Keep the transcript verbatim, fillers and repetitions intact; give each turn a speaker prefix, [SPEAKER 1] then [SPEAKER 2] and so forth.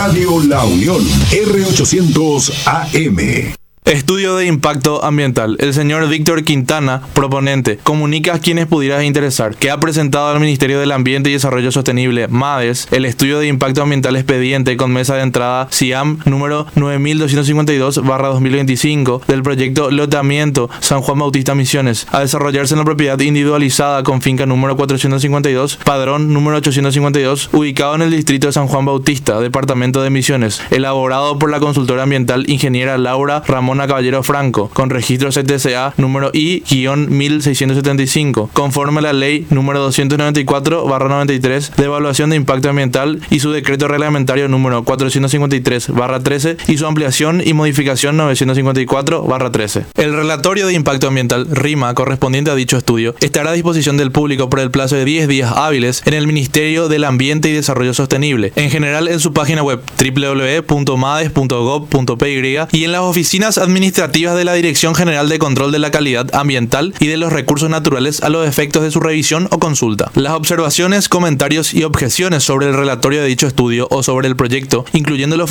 [SPEAKER 1] Radio La Unión, R ochocientos A M.
[SPEAKER 2] Estudio de impacto ambiental. El señor Víctor Quintana, proponente, comunica a quienes pudieras interesar que ha presentado al Ministerio del Ambiente y Desarrollo Sostenible, MADES, el estudio de impacto ambiental expediente con mesa de entrada C I A M número nueve mil doscientos cincuenta y dos barra dos mil veinticinco del proyecto Lotamiento San Juan Bautista Misiones, a desarrollarse en la propiedad individualizada con finca número cuatrocientos cincuenta y dos, padrón número ochocientos cincuenta y dos, ubicado en el distrito de San Juan Bautista, departamento de Misiones, elaborado por la consultora ambiental ingeniera Laura Ramón Caballero Franco, con registro C T C A número I mil seiscientos setenta y cinco, conforme a la ley número doscientos noventa y cuatro barra noventa y tres de evaluación de impacto ambiental y su decreto reglamentario número cuatrocientos cincuenta y tres barra trece y su ampliación y modificación novecientos cincuenta y cuatro barra trece. El relatorio de impacto ambiental RIMA correspondiente a dicho estudio estará a disposición del público por el plazo de diez días hábiles en el Ministerio del Ambiente y Desarrollo Sostenible, en general en su página web doble u doble u doble u punto mades punto gob punto p y y en las oficinas administrativas de la Dirección General de Control de la Calidad Ambiental y de los Recursos Naturales a los efectos de su revisión o consulta. Las observaciones, comentarios y objeciones sobre el relatorio de dicho estudio o sobre el proyecto, incluyendo los